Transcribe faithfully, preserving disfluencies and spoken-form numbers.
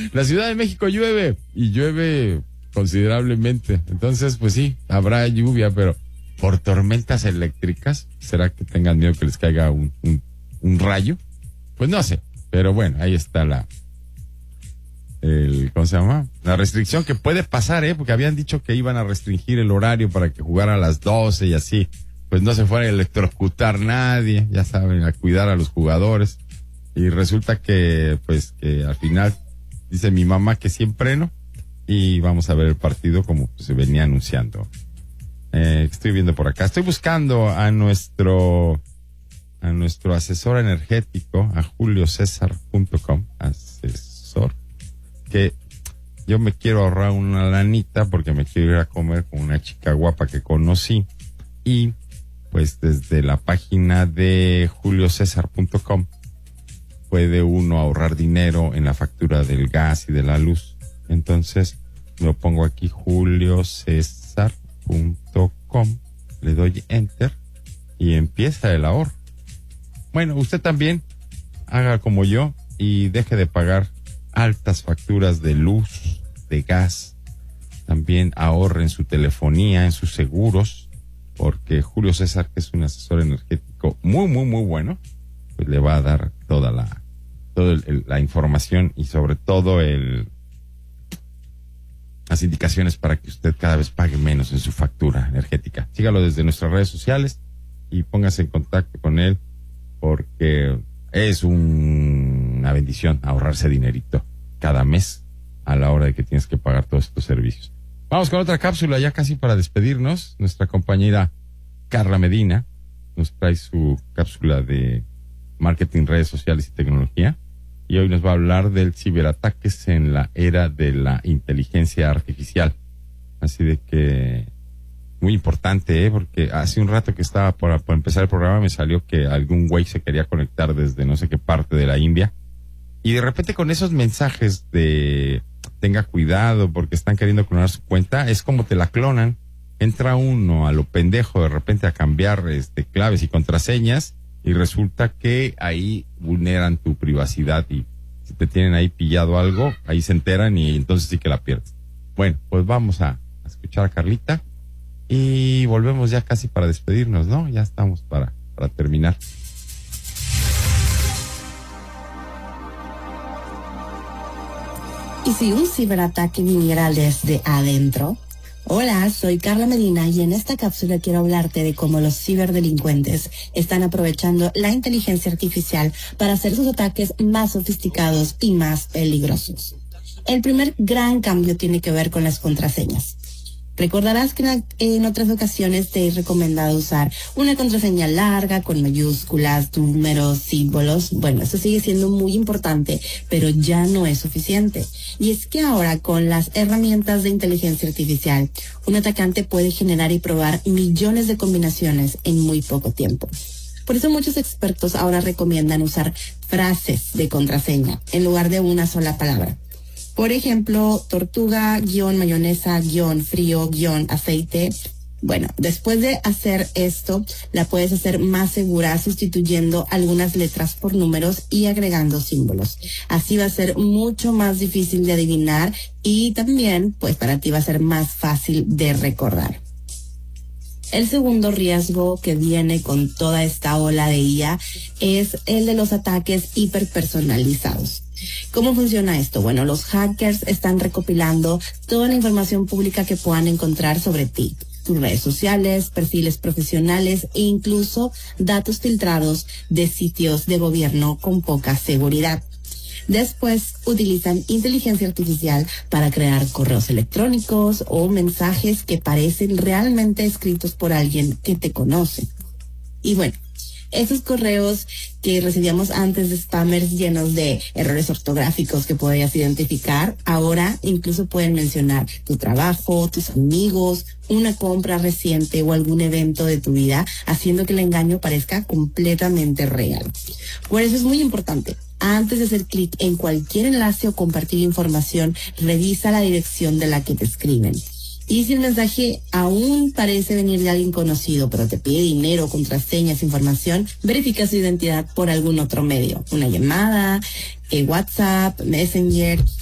La Ciudad de México llueve y llueve considerablemente. Entonces, pues sí, habrá lluvia, pero por tormentas eléctricas, ¿será que tengan miedo que les caiga un, un, un rayo? Pues no sé, pero bueno, ahí está la, el, ¿cómo se llama? La restricción que puede pasar, ¿eh? Porque habían dicho que iban a restringir el horario para que jugara a las doce y así, pues no se fuera a electrocutar nadie, ya saben, a cuidar a los jugadores. Y resulta que, pues, que al final dice mi mamá que siempre no, y vamos a ver el partido como pues, se venía anunciando. Eh, estoy viendo por acá, estoy buscando a nuestro, a nuestro asesor energético, a julio césar punto com, asesor, que yo me quiero ahorrar una lanita porque me quiero ir a comer con una chica guapa que conocí, y pues desde la página de julio césar punto com puede uno ahorrar dinero en la factura del gas y de la luz. Entonces lo pongo aquí, julio césar punto com, le doy enter y empieza el ahorro. Bueno, usted también haga como yo y deje de pagar altas facturas de luz, de gas. También ahorre en su telefonía, en sus seguros, porque Julio César, que es un asesor energético muy, muy, muy bueno, pues le va a dar toda la toda el, el, la información y sobre todo el las indicaciones para que usted cada vez pague menos en su factura energética. Sígalo desde nuestras redes sociales y póngase en contacto con él, porque es un, una bendición ahorrarse dinerito cada mes a la hora de que tienes que pagar todos estos servicios. Vamos con otra cápsula ya casi para despedirnos. Nuestra compañera Carla Medina nos trae su cápsula de marketing, redes sociales y tecnología. Y hoy nos va a hablar del ciberataques en la era de la inteligencia artificial. Así de que, muy importante, ¿eh? Porque hace un rato que estaba por, por empezar el programa me salió que algún güey se quería conectar desde no sé qué parte de la India. Y de repente con esos mensajes de tenga cuidado porque están queriendo clonar su cuenta, es como te la clonan. Entra uno a lo pendejo de repente a cambiar este, claves y contraseñas, y resulta que ahí vulneran tu privacidad y si te tienen ahí pillado algo, ahí se enteran y entonces sí que la pierdes. Bueno, pues vamos a, a escuchar a Carlita y volvemos ya casi para despedirnos, ¿no? Ya estamos para, para terminar. ¿Y si un ciberataque viniera desde adentro? Hola, soy Carla Medina y en esta cápsula quiero hablarte de cómo los ciberdelincuentes están aprovechando la inteligencia artificial para hacer sus ataques más sofisticados y más peligrosos. El primer gran cambio tiene que ver con las contraseñas. Recordarás que en, en otras ocasiones te he recomendado usar una contraseña larga con mayúsculas, números, símbolos. Bueno, eso sigue siendo muy importante, pero ya no es suficiente. Y es que ahora con las herramientas de inteligencia artificial, un atacante puede generar y probar millones de combinaciones en muy poco tiempo. Por eso muchos expertos ahora recomiendan usar frases de contraseña en lugar de una sola palabra. Por ejemplo, tortuga, guión, mayonesa, guión, frío, guión, aceite. Bueno, después de hacer esto, la puedes hacer más segura sustituyendo algunas letras por números y agregando símbolos. Así va a ser mucho más difícil de adivinar y también, pues para ti va a ser más fácil de recordar. El segundo riesgo que viene con toda esta ola de I A es el de los ataques hiperpersonalizados. ¿Cómo funciona esto? Bueno, los hackers están recopilando toda la información pública que puedan encontrar sobre ti, tus redes sociales, perfiles profesionales e incluso datos filtrados de sitios de gobierno con poca seguridad. Después utilizan inteligencia artificial para crear correos electrónicos o mensajes que parecen realmente escritos por alguien que te conoce. Y bueno, esos correos que recibíamos antes de spammers llenos de errores ortográficos que podías identificar, ahora incluso pueden mencionar tu trabajo, tus amigos, una compra reciente o algún evento de tu vida, haciendo que el engaño parezca completamente real. Por eso es muy importante, antes de hacer clic en cualquier enlace o compartir información, revisa la dirección de la que te escriben. Y si el mensaje aún parece venir de alguien conocido, pero te pide dinero, contraseñas, información, verifica su identidad por algún otro medio. Una llamada, eh, WhatsApp, Messenger.